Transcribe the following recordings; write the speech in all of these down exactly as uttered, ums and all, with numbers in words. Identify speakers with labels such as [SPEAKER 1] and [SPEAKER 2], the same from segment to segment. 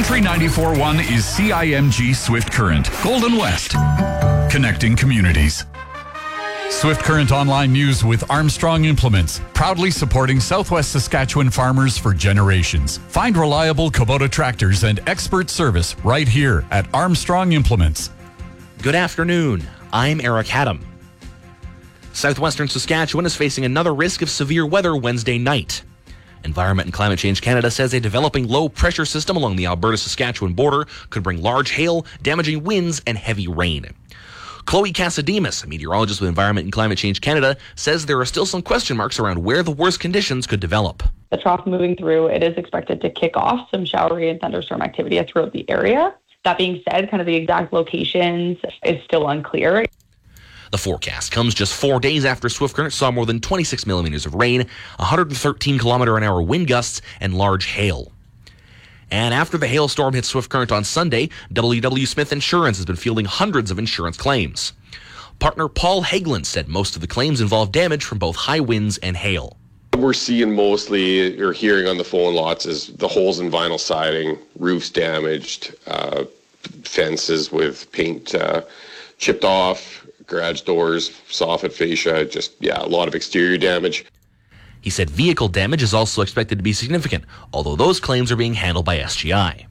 [SPEAKER 1] Country ninety-four point one is C I M G Swift Current, Golden West, connecting communities. Swift Current Online News with Armstrong Implements, proudly supporting Southwest Saskatchewan farmers for generations. Find reliable Kubota tractors and expert service right here at Armstrong Implements.
[SPEAKER 2] Good afternoon. I'm Eric Haddam. Southwestern Saskatchewan is facing another risk of severe weather Wednesday night. Environment and Climate Change Canada says a developing low-pressure system along the Alberta-Saskatchewan border could bring large hail, damaging winds, and heavy rain. Chloe Casademus, a meteorologist with Environment and Climate Change Canada, says there are still some question marks around where the worst conditions could develop.
[SPEAKER 3] The trough moving through, it is expected to kick off some showery and thunderstorm activity throughout the area. That being said, kind of the exact locations is still unclear.
[SPEAKER 2] The forecast comes just four days after Swift Current saw more than twenty-six millimeters of rain, one hundred thirteen kilometer an hour wind gusts, and large hail. And after the hailstorm hit Swift Current on Sunday, W W Smith Insurance has been fielding hundreds of insurance claims. Partner Paul Hagelin said most of the claims involve damage from both high winds and hail.
[SPEAKER 4] What we're seeing mostly, or hearing on the phone lots, is the holes in vinyl siding, roofs damaged, uh, fences with paint uh, chipped off, garage doors, soffit fascia, just, yeah, a lot of exterior damage.
[SPEAKER 2] He said vehicle damage is also expected to be significant, although those claims are being handled by S G I.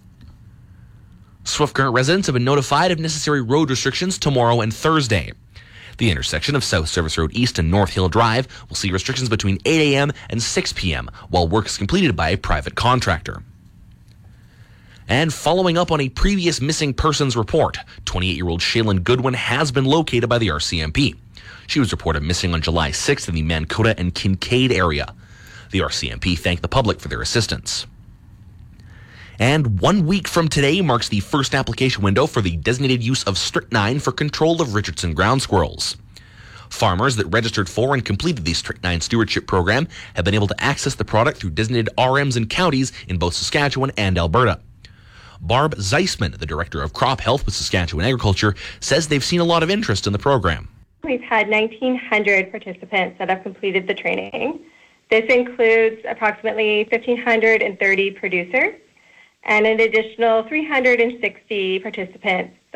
[SPEAKER 2] Swift Current residents have been notified of necessary road restrictions tomorrow and Thursday. The intersection of South Service Road East and North Hill Drive will see restrictions between eight a.m. and six p.m. while work is completed by a private contractor. And following up on a previous missing persons report, twenty-eight-year-old Shaylin Goodwin has been located by the R C M P. She was reported missing on July sixth in the Mankota and Kincaid area. The R C M P thanked the public for their assistance. And one week from today marks the first application window for the designated use of strychnine for control of Richardson ground squirrels. Farmers that registered for and completed the strychnine stewardship program have been able to access the product through designated R Ms and counties in both Saskatchewan and Alberta. Barb Zeisman, the Director of Crop Health with Saskatchewan Agriculture, says they've seen a lot of interest in the program.
[SPEAKER 5] We've had nineteen hundred participants that have completed the training. This includes approximately one thousand five hundred thirty producers and an additional three hundred sixty participants